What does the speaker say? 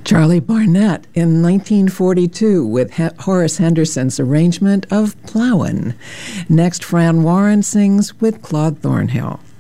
Charlie Barnett in 1942 with Horace Henderson's arrangement of Plowin'. Next, Fran Warren sings with Claude Thornhill.